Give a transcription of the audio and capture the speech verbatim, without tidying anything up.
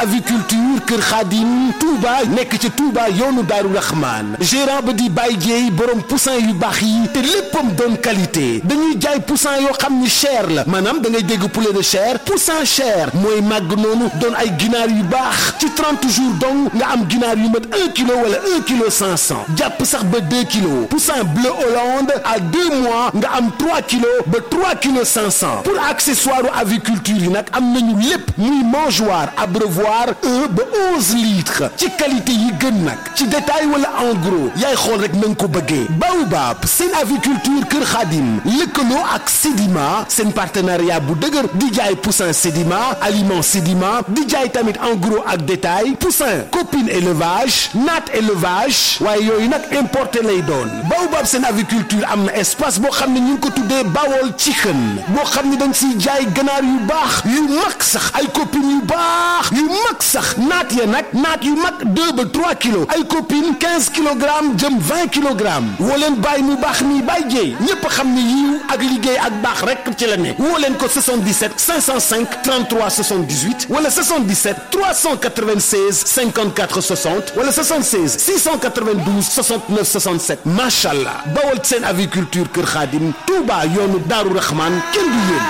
aviculture Kër Khadim Touba nekk ci Touba yoonu Daaru Rahman gérant ba di Baye Dieye borom poussin yu baax yi te léppam doon qualité dañuy jaay poussin yoo xam ni cher la maanaam da ngay dégg poulet de chair poussin cher mooy màgg noonu doon ay ginaar yu baax ci trente jours donc nga am ginaar yu mat un kilo wala un kilo cinq cent jàpp sax ba deux kilos poussin bleu Hollande à deux mois nga am trois kilos ba trois kilos cinq cent pour accessoire aviculture yi nag am nañu lépp muy mangeoire abreuvoir un ba onze litres ci qualité yi gën nag ci détail wala en gros yaay xool rek na nga ko bëggee Baobab seen aviculture Kër Khadim lëkkaloo ak Sedima seen partenariat bu dëgër di jaay poussin Sedima aliment Sedima di jaay tamit en gros ak détail poussin copine élevage naat élevage waaye yooyu nag importé lay doon Baobab seen aviculture am na espace boo xam ne ñu ngi ko tuddee Bawol Chicken boo xam ne dañ siy jaay ganaar yu baax yu mag sax ay copines yu baax yu mag sax naat ya nag naat yu mag deux ba trois kilos ay copines quinze kilogrammes jëm vingt kilogrammes woo leen bàyyi mu baax nii bàyyi jéey ñépp xam ne yiw ak liggéey ak baax rek ci la ne woo leen ko soixante-dix-sept cinq cent cinq trente-trois soixante-dix-huit wala soixante-dix-sept trois cent quatre-vingt-seize cinquante-quatre soixante wala soixante-seize six cent quatre-vingt-douze soixante-neuf soixante-sept macha allah bawal seen aviculture Kër Khadim Touba yoonu Daaru Rahman kenn du yéen.